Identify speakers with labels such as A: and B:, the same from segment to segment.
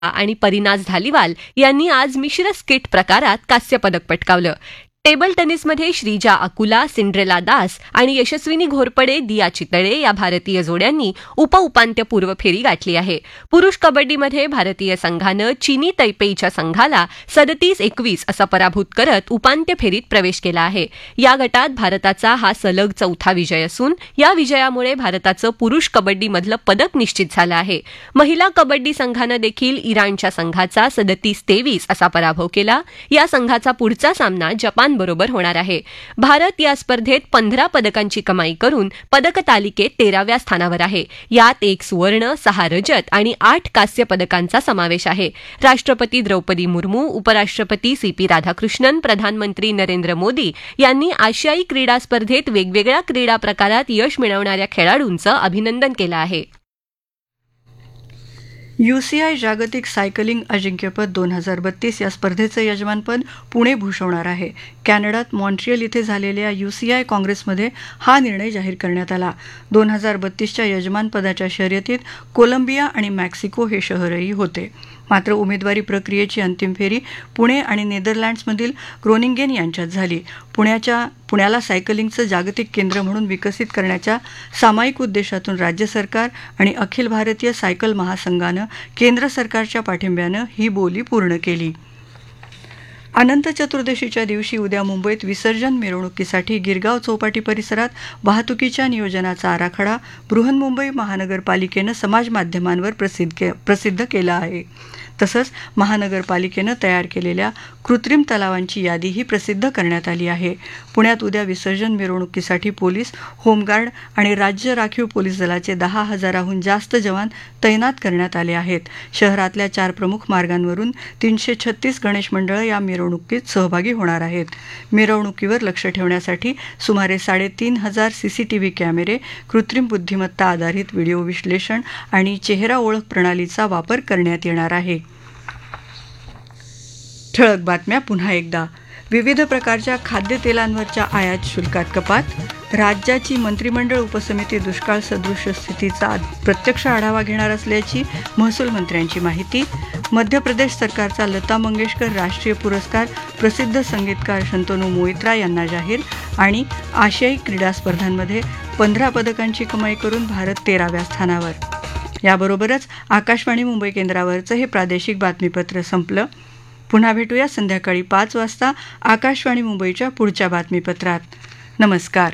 A: आणि परिनाज धालीवाल यांनी आज मिश्र स्किट प्रकारात कांस्य पदक पटकावलं. टेबल टेनिसमध्ये श्रीजा अकुला, सिंड्रेला दास आणि यशस्विनी घोरपडे, दिया चितळे या भारतीय जोड्यांनी उपउपांत्यपूर्व फेरी गाठली आहे. पुरुष कबड्डीमध्ये भारतीय संघानं चीनी तैपेईच्या संघाला 37-21 असा पराभूत करत उपांत्य फेरीत प्रवेश केला आहे. या गटात भारताचा हा सलग 4था विजय असून या विजयामुळे भारताचं पुरुष कबड्डीमधलं पदक निश्चित झालं आहे. महिला कबड्डी संघानं देखील इराणच्या संघाचा 37-23 असा पराभव केला. या संघाचा पुढचा सामना जपान बरोबर होणार आहे. भारत या स्पर्धेत 15 पदकांची कमाई करून पदक तालिकेत 13व्या स्थानावर आहे. यात 1 सुवर्ण, 6 रजत आणि 8 कांस्य पदकांचा समावेश आहे. राष्ट्रपती द्रौपदी मुर्मू, उपराष्ट्रपती CP राधाकृष्णन, प्रधानमंत्री नरेंद्र मोदी यांनी आशियाई क्रीडा स्पर्धेत वेगवेगळ्या क्रीडा प्रकारात यश मिळवणाऱ्या खेळाडूंचं अभिनंदन केलं आहे.
B: UCI जागतिक सायकलिंग अजिंक्यपद 2032 या स्पर्धेचं यजमानपद पुणे भूषवणार आहे. कॅनडात मॉन्ट्रियल इथे झालेल्या UCI काँग्रेसमध्ये हा निर्णय जाहीर करण्यात आला. 2032च्या यजमानपदाच्या शर्यतीत कोलंबिया आणि मेक्सिको हे शहरही होते. मात्र उमेदवारी प्रक्रियेची अंतिम फेरी पुणे आणि नेदरलँड्समधील ग्रोनिंगेन यांच्यात झाली. पुण्याला सायकलिंगचं जागतिक केंद्र म्हणून विकसित करण्याच्या सामायिक उद्देशातून राज्य सरकार आणि अखिल भारतीय सायकल महासंघानं केंद्र सरकारच्या पाठिंब्यानं ही बोली पूर्ण केली. अनंत चतुर्दशीच्या दिवशी उद्या मुंबईत विसर्जन मिरवणुकीसाठी गिरगाव चौपाटी परिसरात वाहतुकीच्या नियोजनाचा आराखडा बृहन्मुंबई महानगरपालिकेनं समाज माध्यमांवर प्रसिद्ध केला आहे. तसंच महानगरपालिकेनं तयार केलेल्या कृत्रिम तलावांची यादीही प्रसिद्ध करण्यात आली आहे. पुण्यात उद्या विसर्जन मिरवणुकीसाठी पोलीस, होमगार्ड आणि राज्य राखीव पोलीस दलाचे 10,000हून जास्त जवान तैनात करण्यात आले आहेत. शहरातल्या 4 प्रमुख मार्गांवरून 336 गणेश मंडळं या मिरवणुकीत सहभागी होणार आहेत. मिरवणुकीवर लक्ष ठेवण्यासाठी सुमारे 3,500 CCTV कॅमेरे, कृत्रिम बुद्धिमत्ता आधारित व्हिडिओ विश्लेषण आणि चेहरा ओळख प्रणालीचा वापर करण्यात येणार आहे. ठळक बातम्या पुन्हा एकदा. विविध प्रकारच्या खाद्यतेलांवरच्या आयात शुल्कात कपात. राज्याची मंत्रिमंडळ उपसमिती दुष्काळ सदृश स्थितीचा प्रत्यक्ष आढावा घेणार असल्याची महसूल मंत्र्यांची माहिती. मध्य प्रदेश सरकारचा लता मंगेशकर राष्ट्रीय पुरस्कार प्रसिद्ध संगीतकार शंतनू मोहित्रा यांना जाहीर. आणि आशियाई क्रीडा स्पर्धांमध्ये 15 पदकांची कमाई करून भारत 13व्या स्थानावर. याबरोबरच आकाशवाणी मुंबई केंद्रावरचं हे प्रादेशिक बातमीपत्र संपलं. पुन्हा भेटूया संध्याकाळी 5 वाजता आकाशवाणी मुंबईच्या पुढच्या बातमीपत्रात. नमस्कार.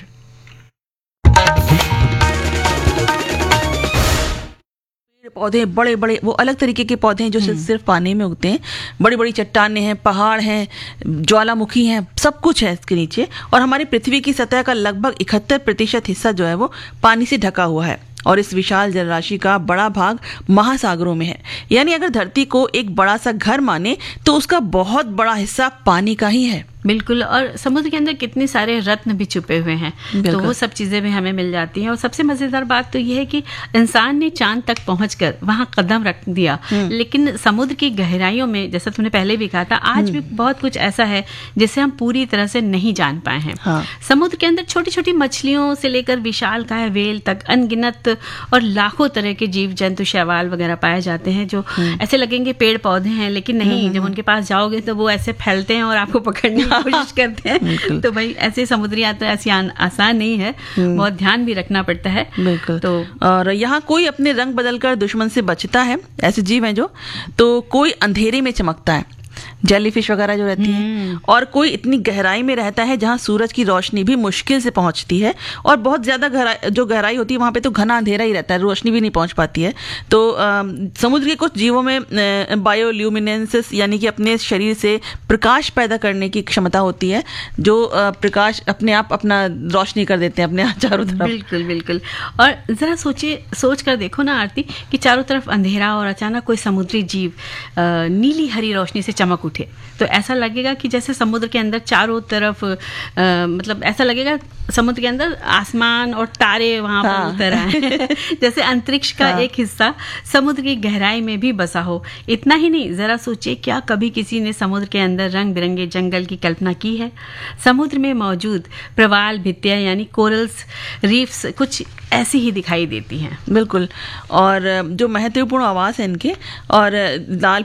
C: पौधे बड़े बड़े वो अलग तरीके के पौधे हैं जो सिर्फ पानी में उगते हैं. बड़ी बड़ी चट्टानें हैं, पहाड़ हैं, ज्वालामुखी हैं, सब कुछ है इसके नीचे. और हमारी पृथ्वी की सतह का लगभग 71% हिस्सा जो है वो पानी से ढका हुआ है. और इस विशाल जलराशि का बड़ा भाग महासागरों में है. यानी अगर धरती को एक बड़ा सा घर माने तो उसका बहुत बड़ा हिस्सा पानी का ही है.
D: बिल्कुल. और समुद्र के अंदर कितने सारे रत्न भी छुपे हुए हैं, तो वो सब चीज़ें भी हमें मिल जाती हैं. और सबसे मज़ेदार बात तो ये है कि इंसान ने चांद तक पहुंचकर वहाँ कदम रख दिया, लेकिन समुद्र की गहराइयों में, जैसा तुमने पहले भी कहा था, आज भी बहुत कुछ ऐसा है जिसे हम पूरी तरह से नहीं जान पाए हैं. समुद्र के अंदर छोटी छोटी मछलियों से लेकर विशालकाय व्हेल तक अनगिनत और लाखों तरह के जीव जंतु, शैवाल वगैरह पाए जाते हैं जो ऐसे लगेंगे पेड़ पौधे हैं, लेकिन नहीं. जब उनके पास जाओगे तो वो ऐसे फैलते हैं और आपको पकड़ने कोशिश करते हैं. तो भाई ऐसे समुद्री यात्रा ऐसी आसान नहीं है, बहुत ध्यान भी रखना पड़ता है.
C: बिल्कुल. तो और यहाँ कोई अपने रंग बदलकर दुश्मन से बचता है, ऐसे जीव हैं जो, तो कोई अंधेरे में चमकता है, जेलीफिश वगैरह जो रहती हैं, और कोई इतनी गहराई में रहता है जहाँ सूरज की रोशनी भी मुश्किल से पहुँचती है. और बहुत ज़्यादा गहराई होती है वहाँ पे तो घना अंधेरा ही रहता है, रोशनी भी नहीं पहुँच पाती है. तो समुद्र के कुछ जीवों में बायोल्यूमिनेंसेस यानी कि अपने शरीर से प्रकाश पैदा करने की क्षमता होती है, जो प्रकाश अपने आप अपना रोशनी कर देते हैं अपने चारों तरफ.
D: बिल्कुल बिल्कुल. और ज़रा सोच कर देखो ना आरती कि चारों तरफ अंधेरा और अचानक कोई समुद्री जीव नीली हरी रोशनी से चमक उठे, तो ऐसा लगेगा कि जैसे समुद्र के अंदर चारों तरफ मतलब ऐसा लगेगा समुद्र के अंदर आसमान और तारे वहां पर उतर आए जैसे अंतरिक्ष का एक हिस्सा समुद्र की गहराई में भी बसा हो। इतना ही नहीं, जरा सोचिए, क्या कभी किसी ने समुद्र के अंदर रंग बिरंगे जंगल की कल्पना की है? समुद्र में मौजूद प्रवाल भित्तियां यानी कोरल्स रीफ्स कुछ ऐसी ही दिखाई देती हैं।
C: बिल्कुल, और जो महत्वपूर्ण आवास है इनके, और लाल